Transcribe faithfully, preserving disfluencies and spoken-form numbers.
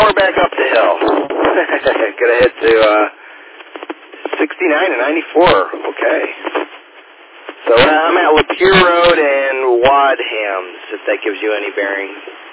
more back up the hill. Gonna head to uh, sixty-nine and ninety-four. Okay. So uh, I'm at Lapeer Road and Wadhams, if that gives you any bearings.